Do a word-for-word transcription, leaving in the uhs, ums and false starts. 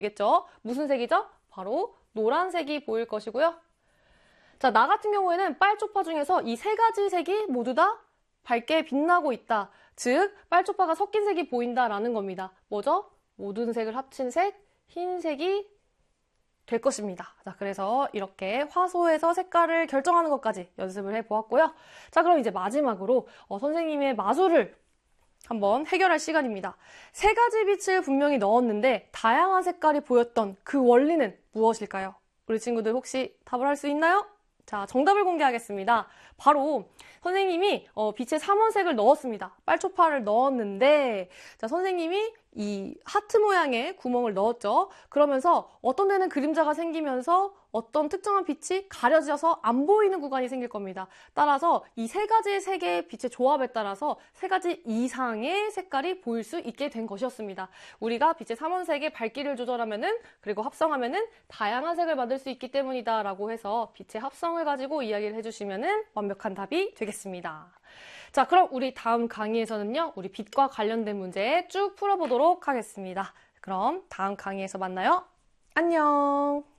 겠죠? 무슨 색이죠? 바로 노란색이 보일 것이고요. 자, 나 같은 경우에는 빨초파 중에서 이 세 가지 색이 모두 다 밝게 빛나고 있다. 즉, 빨초파가 섞인 색이 보인다라는 겁니다. 뭐죠? 모든 색을 합친 색, 흰색이 될 것입니다. 자, 그래서 이렇게 화소에서 색깔을 결정하는 것까지 연습을 해보았고요. 자, 그럼 이제 마지막으로 어, 선생님의 마술을 한번 해결할 시간입니다. 세 가지 빛을 분명히 넣었는데 다양한 색깔이 보였던 그 원리는 무엇일까요? 우리 친구들 혹시 답을 할 수 있나요? 자, 정답을 공개하겠습니다. 바로 선생님이 어, 빛의 삼원색을 넣었습니다. 빨초파를 넣었는데 자, 선생님이 이 하트 모양의 구멍을 넣었죠. 그러면서 어떤 데는 그림자가 생기면서 어떤 특정한 빛이 가려져서 안 보이는 구간이 생길 겁니다. 따라서 이 세 가지 색의 빛의 조합에 따라서 세 가지 이상의 색깔이 보일 수 있게 된 것이었습니다. 우리가 빛의 삼원색의 밝기를 조절하면은 그리고 합성하면은 다양한 색을 만들 수 있기 때문이다 라고 해서 빛의 합성을 가지고 이야기를 해주시면은 완벽한 답이 되겠습니다. 자, 그럼 우리 다음 강의에서는요, 우리 빛과 관련된 문제 쭉 풀어보도록 하겠습니다. 그럼 다음 강의에서 만나요. 안녕!